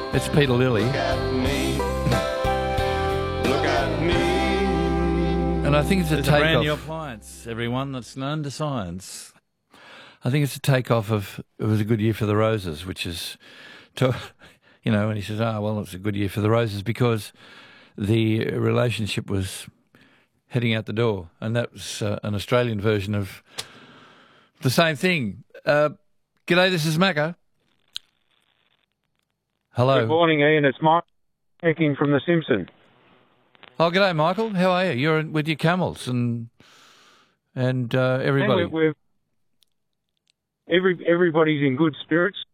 It's Peter Lilly. Look at me. And I think it's a It's a brand new takeoff. appliance, everyone that's known to science. I think it's a takeoff of it was a good year for the roses, which is, and he says, well, it's a good year for the roses because the relationship was heading out the door. And that was an Australian version of the same thing. G'day, this is Macca. Hello. Good morning, Ian. It's Mike speaking from The Simpson. Oh, g'day, Michael. How are you? You're with your camels and everybody. Everybody's in good spirits.